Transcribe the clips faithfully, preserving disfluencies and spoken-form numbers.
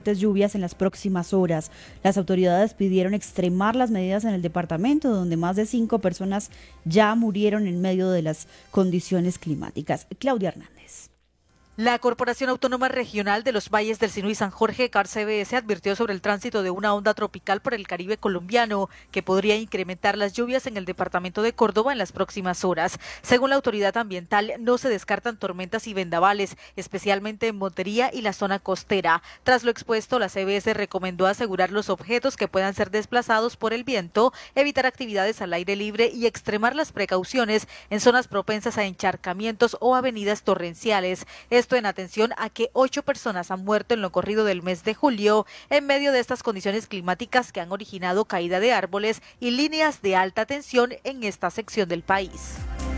fuertes lluvias en las próximas horas. Las autoridades pidieron extremar las medidas en el departamento, donde más de cinco personas ya murieron en medio de las condiciones climáticas. Claudia Hernández. La Corporación Autónoma Regional de los Valles del Sinú y San Jorge, C A R C B S, advirtió sobre el tránsito de una onda tropical por el Caribe colombiano que podría incrementar las lluvias en el departamento de Córdoba en las próximas horas. Según la autoridad ambiental, no se descartan tormentas y vendavales, especialmente en Montería y la zona costera. Tras lo expuesto, la C B S recomendó asegurar los objetos que puedan ser desplazados por el viento, evitar actividades al aire libre y extremar las precauciones en zonas propensas a encharcamientos o avenidas torrenciales. Esto en atención a que ocho personas han muerto en lo corrido del mes de julio en medio de estas condiciones climáticas que han originado caída de árboles y líneas de alta tensión en esta sección del país.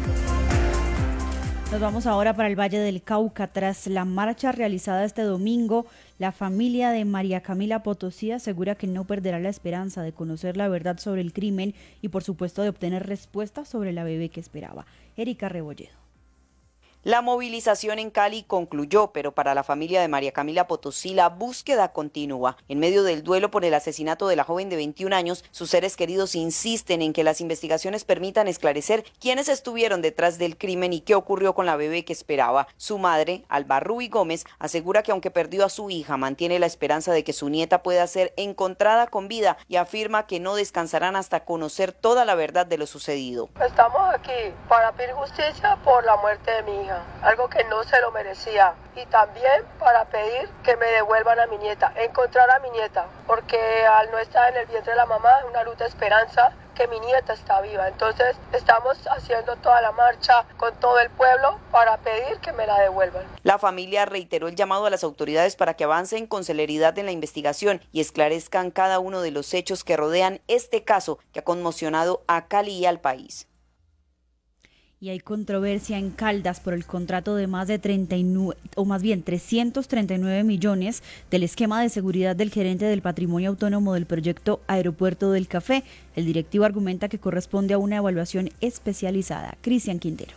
Nos vamos ahora para el Valle del Cauca. Tras la marcha realizada este domingo, la familia de María Camila Potosí asegura que no perderá la esperanza de conocer la verdad sobre el crimen y, por supuesto, de obtener respuestas sobre la bebé que esperaba. Erika Rebolledo. La movilización en Cali concluyó, pero para la familia de María Camila Potosí la búsqueda continúa. En medio del duelo por el asesinato de la joven de veintiún años, sus seres queridos insisten en que las investigaciones permitan esclarecer quiénes estuvieron detrás del crimen y qué ocurrió con la bebé que esperaba. Su madre, Alba Ruby Gómez, asegura que aunque perdió a su hija, mantiene la esperanza de que su nieta pueda ser encontrada con vida y afirma que no descansarán hasta conocer toda la verdad de lo sucedido. Estamos aquí para pedir justicia por la muerte de mi hija. Algo que no se lo merecía, y también para pedir que me devuelvan a mi nieta, encontrar a mi nieta, porque al no estar en el vientre de la mamá es una luz de esperanza que mi nieta está viva. Entonces estamos haciendo toda la marcha con todo el pueblo para pedir que me la devuelvan. La familia reiteró el llamado a las autoridades para que avancen con celeridad en la investigación y esclarezcan cada uno de los hechos que rodean este caso que ha conmocionado a Cali y al país. Y hay controversia en Caldas por el contrato de más de treinta y nueve, o más bien trescientos treinta y nueve millones del esquema de seguridad del gerente del patrimonio autónomo del proyecto Aeropuerto del Café. El directivo argumenta que corresponde a una evaluación especializada. Cristian Quintero.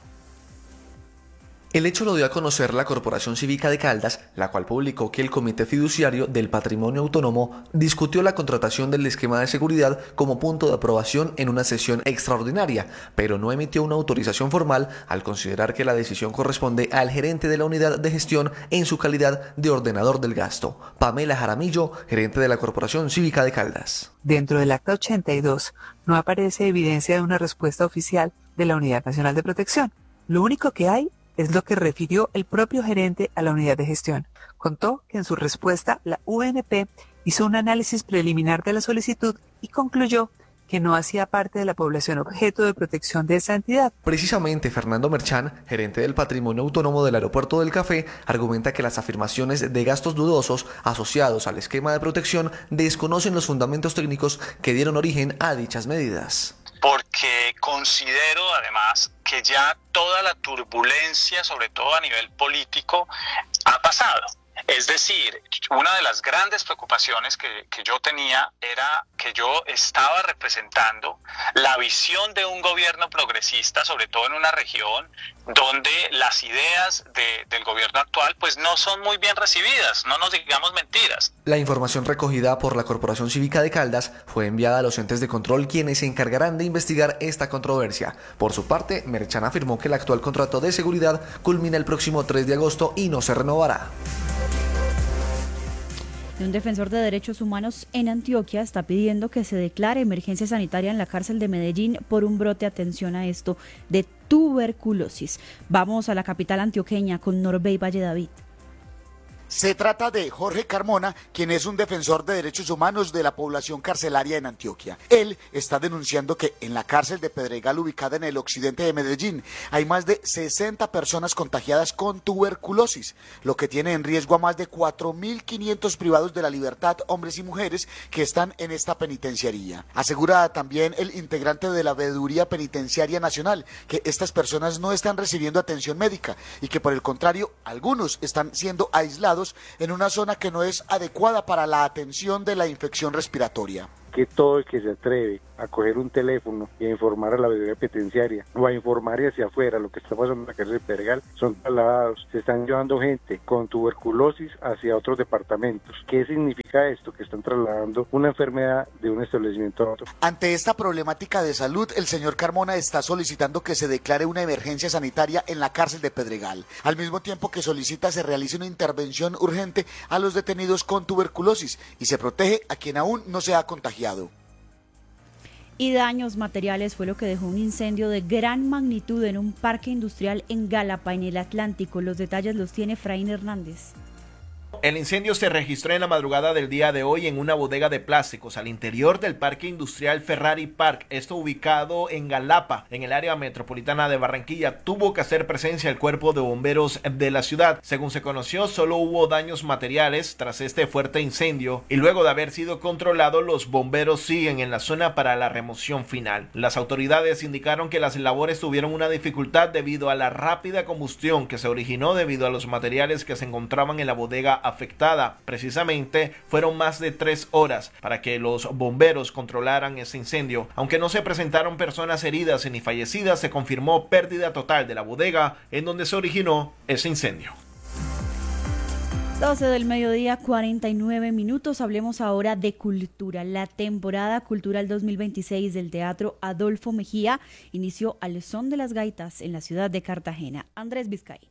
El hecho lo dio a conocer la Corporación Cívica de Caldas, la cual publicó que el Comité Fiduciario del Patrimonio Autónomo discutió la contratación del esquema de seguridad como punto de aprobación en una sesión extraordinaria, pero no emitió una autorización formal al considerar que la decisión corresponde al gerente de la unidad de gestión en su calidad de ordenador del gasto. Pamela Jaramillo, gerente de la Corporación Cívica de Caldas. Dentro del acta ochenta y dos no aparece evidencia de una respuesta oficial de la Unidad Nacional de Protección. Lo único que hay es lo que refirió el propio gerente a la unidad de gestión. Contó que en su respuesta la U N P hizo un análisis preliminar de la solicitud y concluyó que no hacía parte de la población objeto de protección de esa entidad. Precisamente, Fernando Merchán, gerente del Patrimonio Autónomo del Aeropuerto del Café, argumenta que las afirmaciones de gastos dudosos asociados al esquema de protección desconocen los fundamentos técnicos que dieron origen a dichas medidas. Porque considero además que ya toda la turbulencia, sobre todo a nivel político, ha pasado. Es decir, una de las grandes preocupaciones que, que yo tenía era que yo estaba representando la visión de un gobierno progresista, sobre todo en una región donde las ideas de, del gobierno actual pues no son muy bien recibidas, no nos digamos mentiras. La información recogida por la Corporación Cívica de Caldas fue enviada a los entes de control, quienes se encargarán de investigar esta controversia. Por su parte, Merchán afirmó que el actual contrato de seguridad culmina el próximo tres de agosto y no se renovará. Un defensor de derechos humanos en Antioquia está pidiendo que se declare emergencia sanitaria en la cárcel de Medellín por un brote, atención a esto, de tuberculosis. Vamos a la capital antioqueña con Norbey Valle David. Se trata de Jorge Carmona, quien es un defensor de derechos humanos de la población carcelaria en Antioquia. Él está denunciando que en la cárcel de Pedregal, ubicada en el occidente de Medellín, hay más de sesenta personas contagiadas con tuberculosis, lo que tiene en riesgo a más de cuatro mil quinientos privados de la libertad, hombres y mujeres, que están en esta penitenciaría. Asegura también el integrante de la Veeduría Penitenciaria Nacional que estas personas no están recibiendo atención médica y que, por el contrario, algunos están siendo aislados en una zona que no es adecuada para la atención de la infección respiratoria. que todo el que se atreve a coger un teléfono y a informar a la autoridad penitenciaria o a informar hacia afuera lo que está pasando en la cárcel de Pedregal son trasladados. Se están llevando gente con tuberculosis hacia otros departamentos. ¿Qué significa esto? Que están trasladando una enfermedad de un establecimiento a otro. Ante esta problemática de salud, el señor Carmona está solicitando que se declare una emergencia sanitaria en la cárcel de Pedregal, al mismo tiempo que solicita se realice una intervención urgente a los detenidos con tuberculosis y se protege a quien aún no se ha contagiado. Y daños materiales fue lo que dejó un incendio de gran magnitud en un parque industrial en Galapa, en el Atlántico. Los detalles los tiene Efraín Hernández. El incendio se registró en la madrugada del día de hoy en una bodega de plásticos al interior del parque industrial Ferrari Park, esto ubicado en Galapa, en el área metropolitana de Barranquilla. Tuvo que hacer presencia el cuerpo de bomberos de la ciudad. Según se conoció, solo hubo daños materiales tras este fuerte incendio y luego de haber sido controlado, los bomberos siguen en la zona para la remoción final. Las autoridades indicaron que las labores tuvieron una dificultad debido a la rápida combustión que se originó debido a los materiales que se encontraban en la bodega afectada. Precisamente fueron más de tres horas para que los bomberos controlaran ese incendio. Aunque no se presentaron personas heridas ni fallecidas, se confirmó pérdida total de la bodega en donde se originó ese incendio. doce del mediodía, cuarenta y nueve minutos. Hablemos ahora de cultura. La temporada cultural dos mil veintiséis del Teatro Adolfo Mejía inició al son de las gaitas en la ciudad de Cartagena. Andrés Vizcaíno.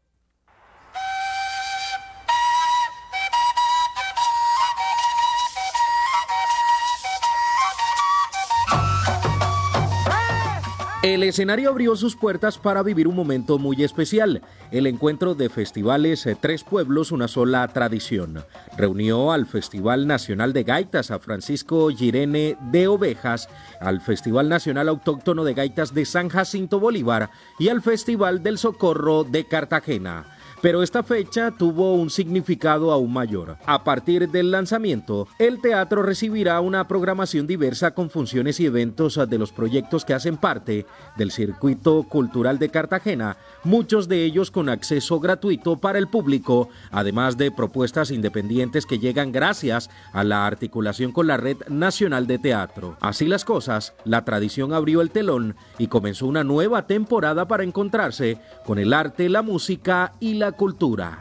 El escenario abrió sus puertas para vivir un momento muy especial, el encuentro de festivales Tres Pueblos, una sola tradición. Reunió al Festival Nacional de Gaitas a Francisco Girene de Ovejas, al Festival Nacional Autóctono de Gaitas de San Jacinto Bolívar y al Festival del Socorro de Cartagena. Pero esta fecha tuvo un significado aún mayor. A partir del lanzamiento, el teatro recibirá una programación diversa con funciones y eventos de los proyectos que hacen parte del circuito cultural de Cartagena, muchos de ellos con acceso gratuito para el público, además de propuestas independientes que llegan gracias a la articulación con la Red Nacional de Teatro. Así las cosas, la tradición abrió el telón y comenzó una nueva temporada para encontrarse con el arte, la música y la cultura.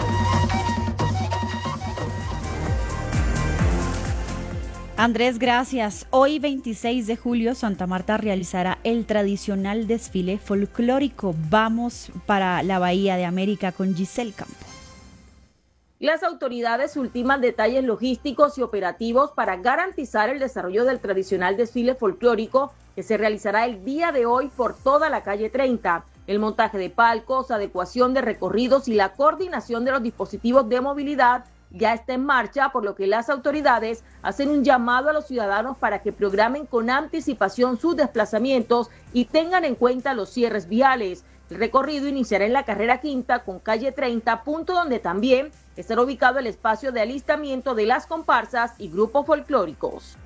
Andrés, gracias. Hoy, veintiséis de julio, Santa Marta realizará el tradicional desfile folclórico. Vamos para la Bahía de América con Giselle Campo. Las autoridades ultiman detalles logísticos y operativos para garantizar el desarrollo del tradicional desfile folclórico que se realizará el día de hoy por toda la calle treinta. El montaje de palcos, adecuación de recorridos y la coordinación de los dispositivos de movilidad ya está en marcha, por lo que las autoridades hacen un llamado a los ciudadanos para que programen con anticipación sus desplazamientos y tengan en cuenta los cierres viales. El recorrido iniciará en la carrera quinta con calle treinta, punto donde también estará ubicado el espacio de alistamiento de las comparsas y grupos folclóricos.